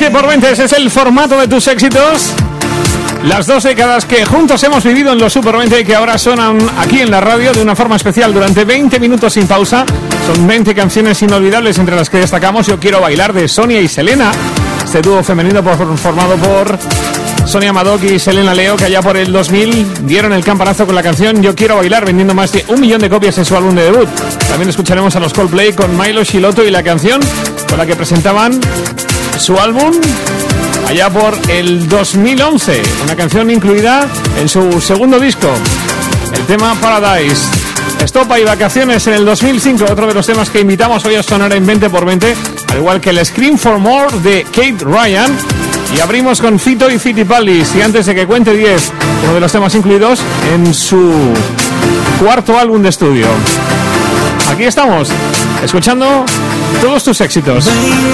20x20, ese es el formato de tus éxitos. Las 2 décadas que juntos hemos vivido en los Super 20 y que ahora sonan aquí en la radio de una forma especial durante 20 minutos sin pausa. Son 20 canciones inolvidables, entre las que destacamos Yo Quiero Bailar de Sonia y Selena. Este dúo femenino formado por Sonia Madoc y Selena Leo, que allá por el 2000 dieron el campanazo con la canción Yo Quiero Bailar, vendiendo más de 1 millón de copias en su álbum de debut. También escucharemos a los Coldplay con Milo Shiloto y la canción con la que presentaban su álbum allá por el 2011, una canción incluida en su segundo disco, el tema Paradise. Estopa y vacaciones en el 2005, otro de los temas que invitamos hoy a sonar en 20x20, al igual que el Scream for More de Kate Ryan. Y abrimos con Fito y Fitipaldis, y antes de que cuente 10, uno de los temas incluidos en su cuarto álbum de estudio. Aquí estamos, escuchando todos tus éxitos.